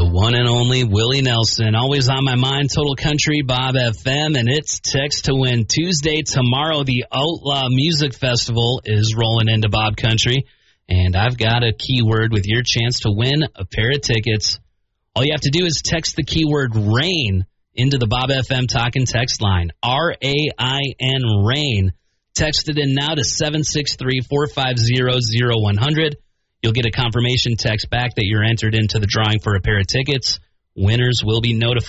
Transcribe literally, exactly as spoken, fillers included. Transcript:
one and only Willie Nelson. Always on my mind, Total Country, Bob F M, and it's Text to Win Tuesday. Tomorrow, the Outlaw Music Festival is rolling into Bob Country, and I've got a keyword with your chance to win a pair of tickets. All you have to do is text the keyword RAIN into the Bob F M Talk and Text line, R A I N, RAIN. Text it in now to seven six three, four five zero, zero one zero zero. You'll get a confirmation text back that you're entered into the drawing for a pair of tickets. Winners will be notified.